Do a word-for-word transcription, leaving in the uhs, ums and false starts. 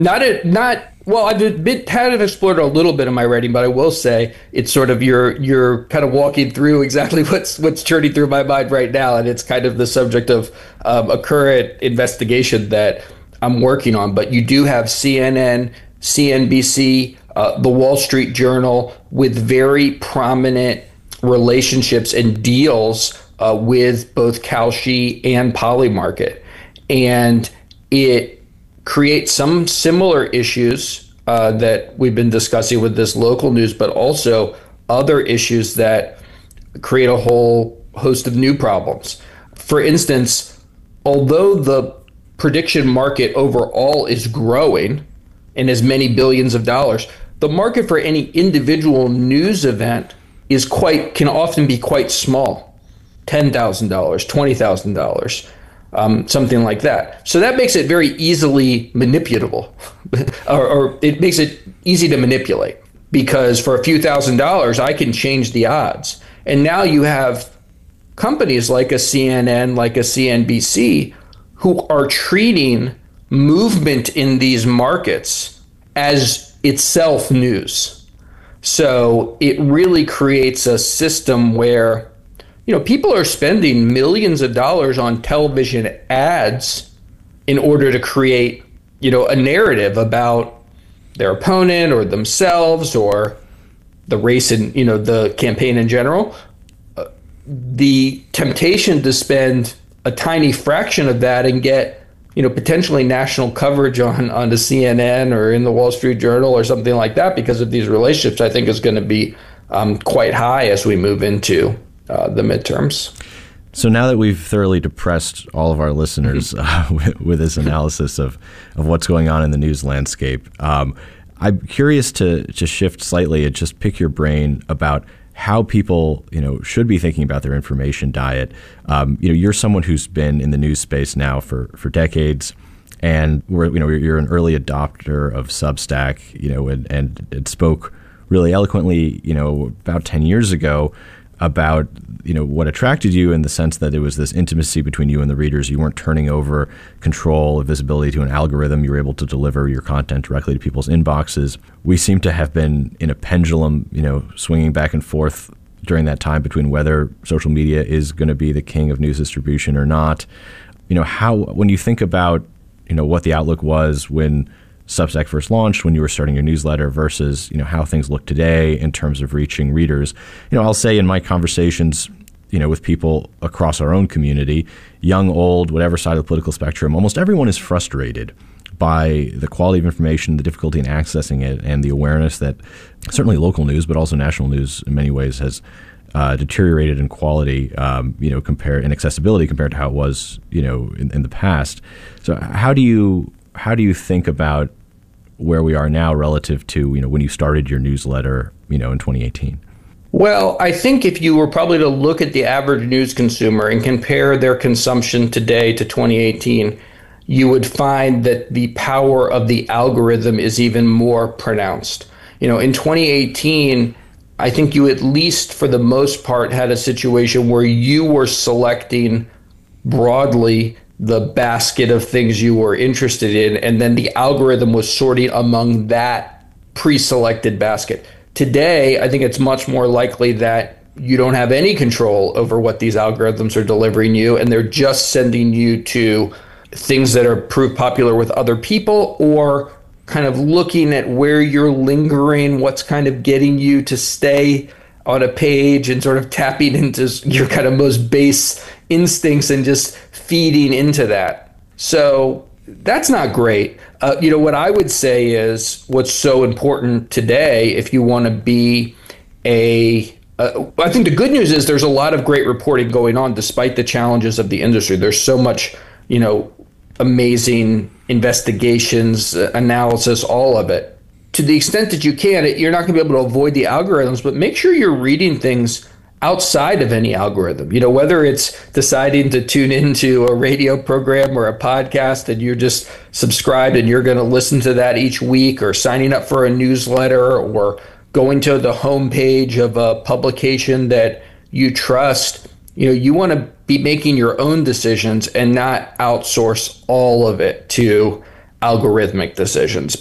Not a, not well. I've been had it explored a little bit in my writing, but I will say it's sort of you're you're kind of walking through exactly what's what's churning through my mind right now, and it's kind of the subject of um, a current investigation that I'm working on. But you do have C N N, C N B C, uh, the Wall Street Journal with very prominent relationships and deals uh, with both Kalshi and Polymarket, and it create some similar issues uh, that we've been discussing with this local news, but also other issues that create a whole host of new problems. For instance, although the prediction market overall is growing in as many billions of dollars, the market for any individual news event is quite can often be quite small, ten thousand dollars, twenty thousand dollars. Um, something like that. So that makes it very easily manipulable, or, or it makes it easy to manipulate, because for a few thousand dollars, I can change the odds. And now you have companies like a C N N, like a C N B C, who are treating movement in these markets as itself news. So it really creates a system where You know, people are spending millions of dollars on television ads in order to create, you know, a narrative about their opponent or themselves or the race and, you know, the campaign in general. Uh, the temptation to spend a tiny fraction of that and get, you know, potentially national coverage on, on the C N N or in the Wall Street Journal or something like that because of these relationships, I think is going to be um, quite high as we move into Uh, the midterms. So now that we've thoroughly depressed all of our listeners uh, with, with this analysis of, of what's going on in the news landscape, um, I'm curious to to shift slightly and just pick your brain about how people, you know, should be thinking about their information diet. Um, you know, you're someone who's been in the news space now for, for decades, and we're, you know, you're an early adopter of Substack, you know, and, and it spoke really eloquently, you know, about ten years ago about, you know, what attracted you in the sense that it was this intimacy between you and the readers. You weren't turning over control of visibility to an algorithm. You were able to deliver your content directly to people's inboxes. We seem to have been in a pendulum, you know, swinging back and forth during that time between whether social media is going to be the king of news distribution or not. You know, how, when you think about, you know, what the outlook was when Substack first launched, when you were starting your newsletter, versus, you know, how things look today in terms of reaching readers. You know, I'll say in my conversations, you know, with people across our own community, young, old, whatever side of the political spectrum, almost everyone is frustrated by the quality of information, the difficulty in accessing it, and the awareness that certainly local news, but also national news in many ways has uh, deteriorated in quality, um, you know, compare in accessibility compared to how it was, you know, in, in the past. So how do you how do you think about where we are now relative to, you know, when you started your newsletter, you know, in twenty eighteen? Well, I think if you were probably to look at the average news consumer and compare their consumption today to twenty eighteen, you would find that the power of the algorithm is even more pronounced. You know, in twenty eighteen, I think you at least for the most part had a situation where you were selecting broadly the basket of things you were interested in, and then the algorithm was sorting among that pre-selected basket. Today, I think it's much more likely that you don't have any control over what these algorithms are delivering you, and they're just sending you to things that are proved popular with other people, or kind of looking at where you're lingering, what's kind of getting you to stay on a page, and sort of tapping into your kind of most base instincts and just feeding into that. So that's not great. Uh, you know, what I would say is what's so important today, if you want to be a, uh, I think the good news is there's a lot of great reporting going on despite the challenges of the industry. There's so much, you know, amazing investigations, uh, analysis, all of it. To the extent that you can, it, you're not going to be able to avoid the algorithms, but make sure you're reading things outside of any algorithm. You know, whether it's deciding to tune into a radio program or a podcast and you're just subscribed and you're going to listen to that each week, or signing up for a newsletter, or going to the homepage of a publication that you trust. You know, you want to be making your own decisions and not outsource all of it to algorithmic decisions.